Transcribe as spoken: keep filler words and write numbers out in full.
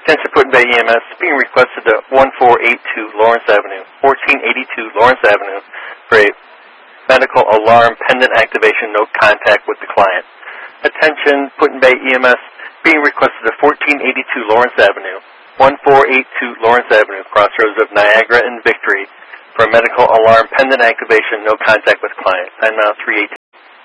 Attention Put in Bay E M S, being requested to one four eight two Lawrence Avenue, fourteen eighty-two Lawrence Avenue, for a medical alarm pendant activation, no contact with the client. Attention Put in Bay E M S, being requested to fourteen eighty-two Lawrence Avenue, one four eight two Lawrence Avenue, crossroads of Niagara and Victory, for a medical alarm pendant activation, no contact with client. Time now three eighteen.